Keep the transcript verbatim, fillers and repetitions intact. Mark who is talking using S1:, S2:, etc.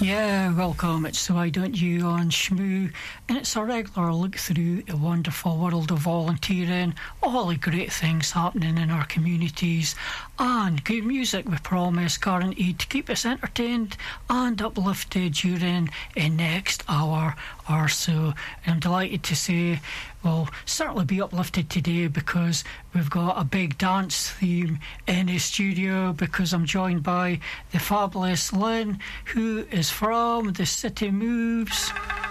S1: Yeah, welcome. It's So Why Don't You on Shmoo, and it's a regular look through the wonderful world of volunteering, all the great things happening in our communities, and good music we promise, guaranteed to keep us entertained and uplifted during the next hour or so. I'm delighted to say we'll certainly be uplifted today because we've got a big dance theme in the studio, because I'm joined by the fabulous Lynn, who is from The City Moves.